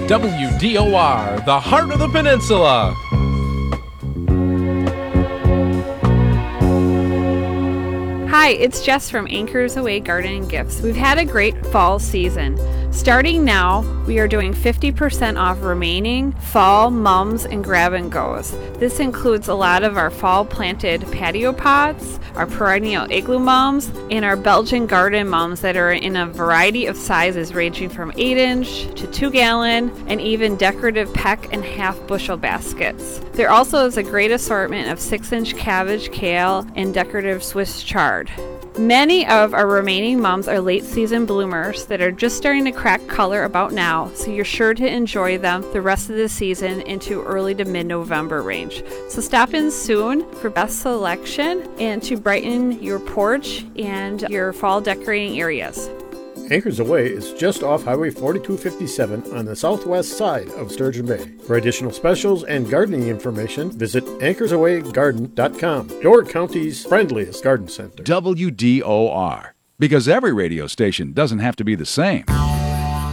WDOR, the heart of the peninsula. Hi, it's Jess from Anchors Away Garden and Gifts. We've had a great fall season. Starting now, we are doing 50% off remaining fall mums and grab and goes. This includes a lot of our fall planted patio pots, our perennial igloo mums, and our Belgian garden mums that are in a variety of sizes ranging from 8-inch to 2-gallon and even decorative peck and half bushel baskets. There also is a great assortment of 6-inch cabbage, kale, and decorative Swiss chard. Many of our remaining mums are late season bloomers that are just starting to crack color about now, so you're sure to enjoy them the rest of the season into early to mid-November range. So stop in soon for best selection and to brighten your porch and your fall decorating areas. Anchors Away is just off Highway 4257 on the southwest side of Sturgeon Bay. For additional specials and gardening information, visit anchorsawaygarden.com, your county's friendliest garden center. WDOR, because every radio station doesn't have to be the same.